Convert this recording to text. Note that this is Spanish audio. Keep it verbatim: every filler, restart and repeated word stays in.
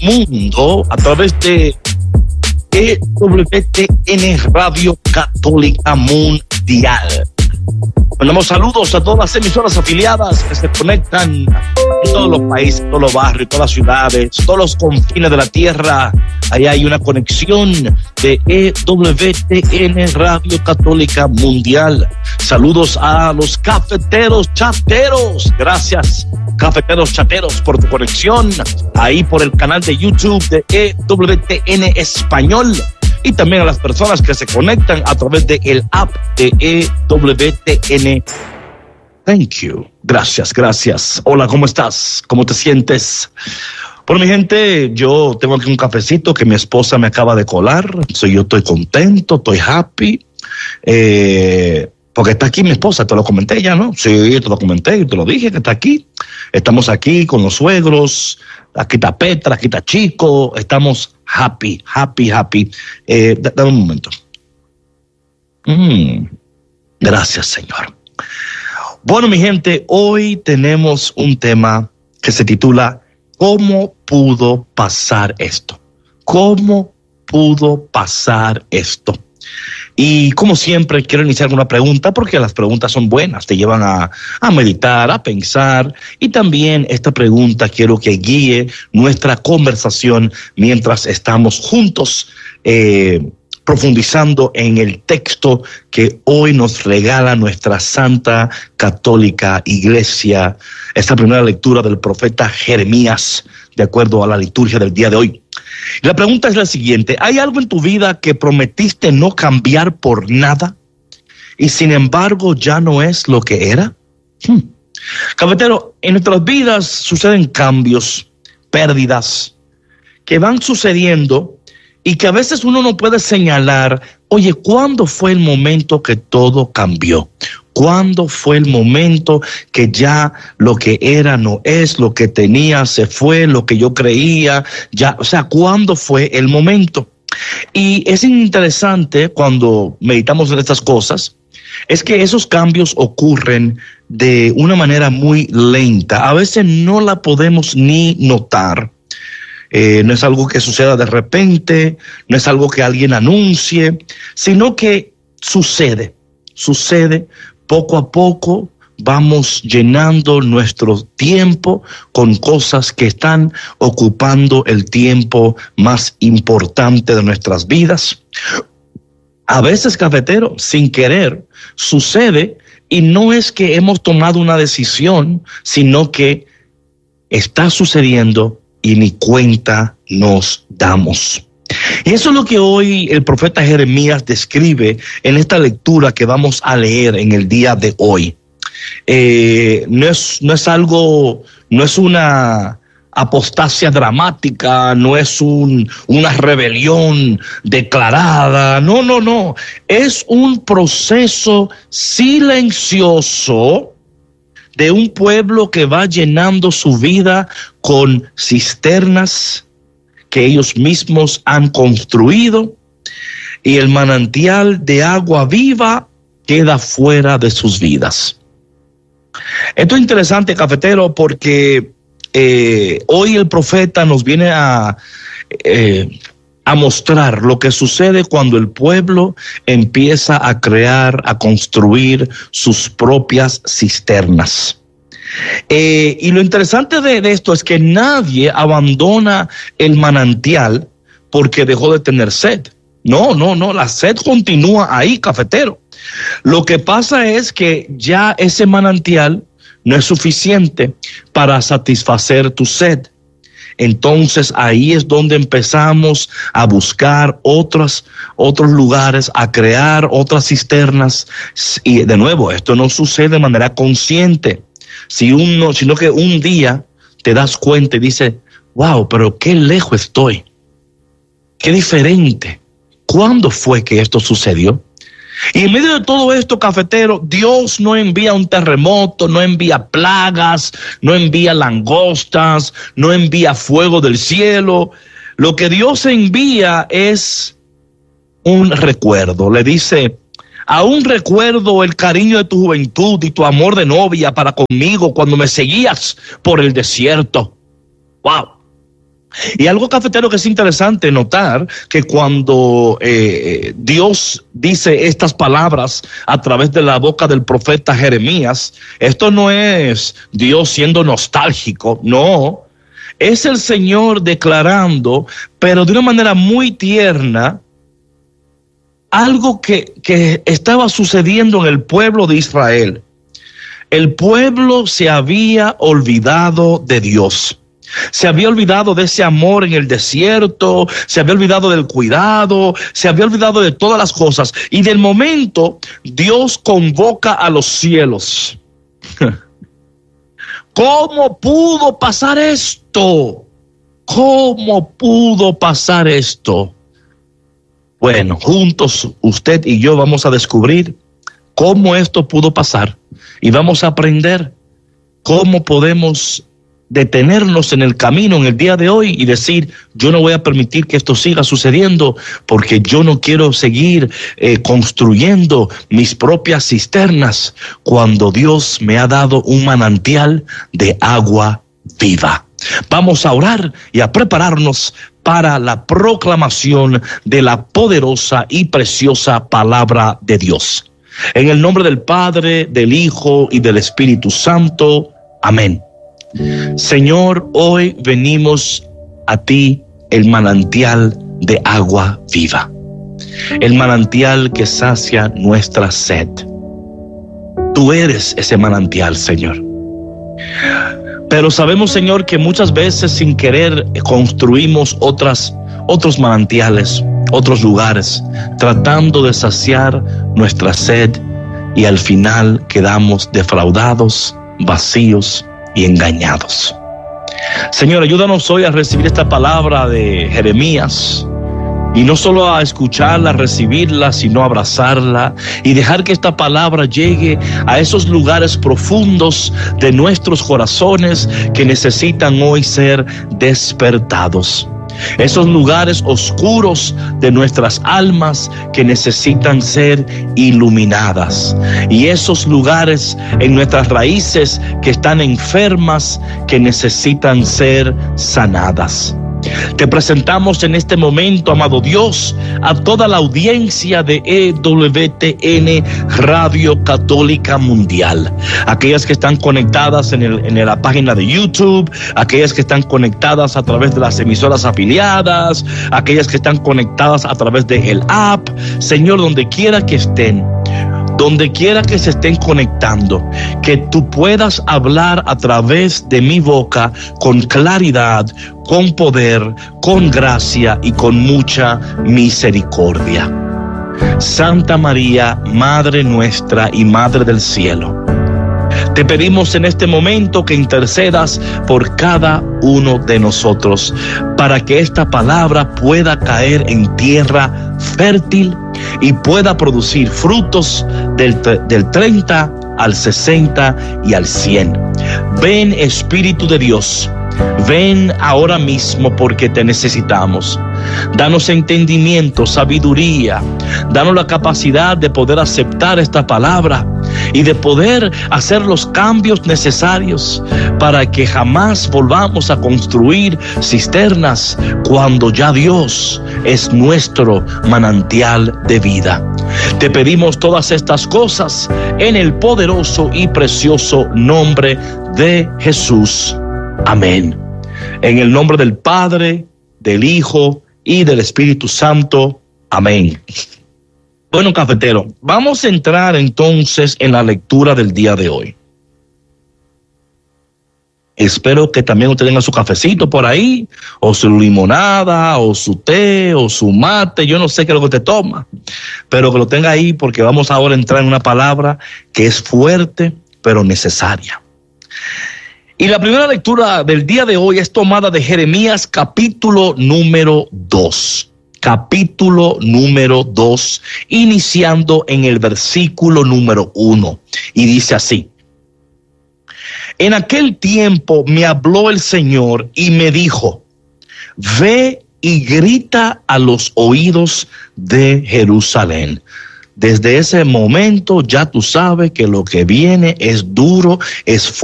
mundo a través de E W T N Radio Católica Mundial. Mandamos saludos a todas las emisoras afiliadas que se conectan en todos los países, todos los barrios, todas las ciudades, todos los confines de la tierra. Ahí hay una conexión de E W T N Radio Católica Mundial. Saludos a los cafeteros chateros. Gracias, cafeteros chateros, por tu conexión ahí por el canal de YouTube de E W T N Español. Y también a las personas que se conectan a través de el app de E W T N. Thank you. Gracias, gracias. Hola, ¿cómo estás? ¿Cómo te sientes? Bueno, mi gente, yo tengo aquí un cafecito que mi esposa me acaba de colar. So, yo estoy contento, estoy happy. Eh, porque está aquí mi esposa, te lo comenté ya, ¿no? Sí, te lo comenté, te lo dije que está aquí. Estamos aquí con los suegros. Aquí está Petra, aquí está Chico. Estamos happy, happy, happy. Eh, dame un momento. Mm, gracias, Señor. Bueno, mi gente, hoy tenemos un tema que se titula ¿Cómo pudo pasar esto? ¿Cómo pudo pasar esto? Y como siempre quiero iniciar con una pregunta porque las preguntas son buenas, te llevan a, a meditar, a pensar, y también esta pregunta quiero que guíe nuestra conversación mientras estamos juntos eh, profundizando en el texto que hoy nos regala nuestra Santa Católica Iglesia, esta primera lectura del profeta Jeremías, de acuerdo a la liturgia del día de hoy. La pregunta es la siguiente: ¿hay algo en tu vida que prometiste no cambiar por nada y sin embargo ya no es lo que era? Hmm. Cafetero, en nuestras vidas suceden cambios, pérdidas que van sucediendo y que a veces uno no puede señalar, oye, ¿cuándo fue el momento que todo cambió? ¿Cuándo fue el momento que ya lo que era no es, lo que tenía se fue, lo que yo creía ya? O sea, ¿cuándo fue el momento? Y es interesante cuando meditamos en estas cosas, es que esos cambios ocurren de una manera muy lenta. A veces no la podemos ni notar. Eh, no es algo que suceda de repente, no es algo que alguien anuncie, sino que sucede, sucede poco a poco. Vamos llenando nuestro tiempo con cosas que están ocupando el tiempo más importante de nuestras vidas. A veces, cafetero, sin querer, sucede y no es que hemos tomado una decisión, sino que está sucediendo y ni cuenta nos damos. Y eso es lo que hoy el profeta Jeremías describe en esta lectura que vamos a leer en el día de hoy. Eh, no es, no es algo, no es una apostasia dramática, no es un, una rebelión declarada, no, no, no. Es un proceso silencioso de un pueblo que va llenando su vida con cisternas que ellos mismos han construido, y el manantial de agua viva queda fuera de sus vidas. Esto es interesante, cafetero, porque eh, hoy el profeta nos viene a, eh, a mostrar lo que sucede cuando el pueblo empieza a crear, a construir sus propias cisternas. Eh, y lo interesante de, de esto es que nadie abandona el manantial porque dejó de tener sed. No, no, no, la sed continúa ahí, cafetero. Lo que pasa es que ya ese manantial no es suficiente para satisfacer tu sed. Entonces ahí es donde empezamos a buscar otros, otros lugares, a crear otras cisternas. Y de nuevo, esto no sucede de manera consciente. Si uno, sino que un día te das cuenta y dices, wow, pero qué lejos estoy. Qué diferente. ¿Cuándo fue que esto sucedió? Y en medio de todo esto, cafetero, Dios no envía un terremoto, no envía plagas, no envía langostas, no envía fuego del cielo. Lo que Dios envía es un recuerdo. Le dice, aún recuerdo el cariño de tu juventud y tu amor de novia para conmigo cuando me seguías por el desierto. Wow. Y algo, cafetero, que es interesante notar, que cuando eh, Dios dice estas palabras a través de la boca del profeta Jeremías, esto no es Dios siendo nostálgico, no, es el Señor declarando, pero de una manera muy tierna, algo que, que estaba sucediendo en el pueblo de Israel. El pueblo se había olvidado de Dios. Se había olvidado de ese amor en el desierto, se había olvidado del cuidado, se había olvidado de todas las cosas. Y del momento, Dios convoca a los cielos. ¿Cómo pudo pasar esto? ¿Cómo pudo pasar esto? Bueno, juntos usted y yo vamos a descubrir cómo esto pudo pasar y vamos a aprender cómo podemos detenernos en el camino en el día de hoy y decir, yo no voy a permitir que esto siga sucediendo porque yo no quiero seguir eh, construyendo mis propias cisternas cuando Dios me ha dado un manantial de agua viva. Vamos a orar y a prepararnos para la proclamación de la poderosa y preciosa palabra de Dios. En el nombre del Padre, del Hijo y del Espíritu Santo. Amén. Señor, hoy venimos a ti, el manantial de agua viva, el manantial que sacia nuestra sed. Tú eres ese manantial, Señor. Pero sabemos, Señor, que muchas veces sin querer construimos otras, otros manantiales, otros lugares, tratando de saciar nuestra sed, y al final quedamos defraudados, vacíos y engañados. Señor, ayúdanos hoy a recibir esta palabra de Jeremías, y no solo a escucharla, a recibirla, sino a abrazarla y dejar que esta palabra llegue a esos lugares profundos de nuestros corazones que necesitan hoy ser despertados. Esos lugares oscuros de nuestras almas que necesitan ser iluminadas. Y esos lugares en nuestras raíces que están enfermas, que necesitan ser sanadas. Te presentamos en este momento, amado Dios, a toda la audiencia de E W T N Radio Católica Mundial, aquellas que están conectadas en, el, en la página de YouTube, aquellas que están conectadas a través de las emisoras afiliadas, aquellas que están conectadas a través de el app. Señor, donde quiera que estén, donde quiera que se estén conectando, que tú puedas hablar a través de mi boca con claridad, con poder, con gracia y con mucha misericordia. Santa María, Madre nuestra y Madre del cielo, te pedimos en este momento que intercedas por cada uno de nosotros para que esta palabra pueda caer en tierra fértil y pueda producir frutos del, del treinta al sesenta y al cien. Ven, Espíritu de Dios, ven ahora mismo porque te necesitamos. Danos entendimiento, sabiduría, danos la capacidad de poder aceptar esta palabra y de poder hacer los cambios necesarios para que jamás volvamos a construir cisternas cuando ya Dios es nuestro manantial de vida. Te pedimos todas estas cosas en el poderoso y precioso nombre de Jesús. Amén. En el nombre del Padre, del Hijo y del Espíritu Santo. Amén. Bueno, cafetero, vamos a entrar entonces en la lectura del día de hoy. Espero que también usted tenga su cafecito por ahí, o su limonada, o su té, o su mate, yo no sé qué es lo que usted toma, pero que lo tenga ahí porque vamos ahora a entrar en una palabra que es fuerte, pero necesaria. Y la primera lectura del día de hoy es tomada de Jeremías capítulo número dos. Capítulo número dos, iniciando en el versículo número uno. Y dice así: en aquel tiempo me habló el Señor y me dijo: ve y grita a los oídos de Jerusalén. Desde ese momento ya tú sabes que lo que viene es duro, es fuerte.